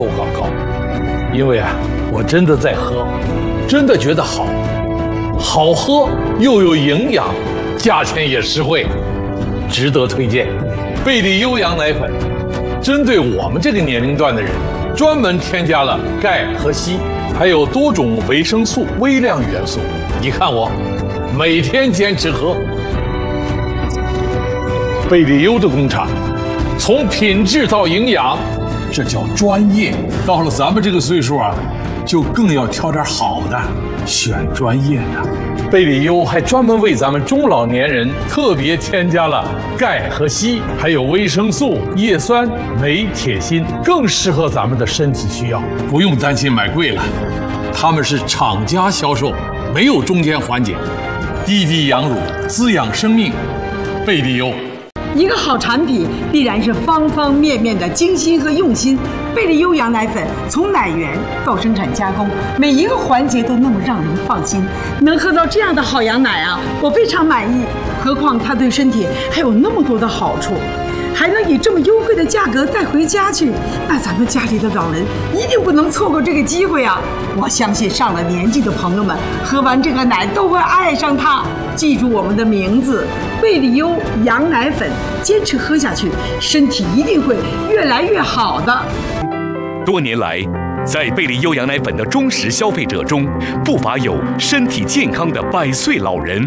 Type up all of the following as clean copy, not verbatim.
广告，因为我真的在喝，真的觉得好，好喝又有营养，价钱也实惠，值得推荐。贝利优羊奶粉针对我们这个年龄段的人，专门添加了钙和硒，还有多种维生素、微量元素。你看我每天坚持喝。贝利优的工厂，从品质到营养，这叫专业。到了咱们这个岁数就更要挑点好的，选专业的。贝利优还专门为咱们中老年人特别添加了钙和硒，还有维生素、叶酸、镁、铁、锌，更适合咱们的身体需要，不用担心买贵了。他们是厂家销售，没有中间环节，滴滴养乳，滋养生命。贝利优。 一个好产品必然是方方面面的精心和用心。贝利优羊奶粉从奶源到生产加工，每一个环节都那么让人放心。能喝到这样的好羊奶我非常满意。何况它对身体还有那么多的好处，还能以这么优惠的价格带回家去，那咱们家里的老人一定不能错过这个机会我相信上了年纪的朋友们喝完这个奶都会爱上它。记住我们的名字，贝利优羊奶粉，坚持喝下去，身体一定会越来越好的。 多年来，在贝利优羊奶粉的忠实消费者中，不乏有身体健康的100岁老人。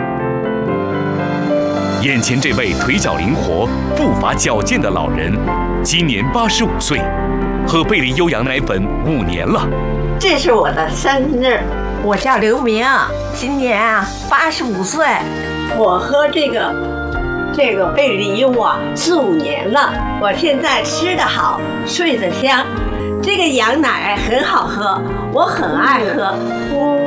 眼前这位腿脚灵活、步伐矫健的老人，今年85岁，喝贝利优羊奶粉5年了。 这是我的生日，我叫刘明，今年85岁。我喝这个贝利优4、5年了，我现在吃得好，睡得香。这个羊奶很好喝，我很爱喝。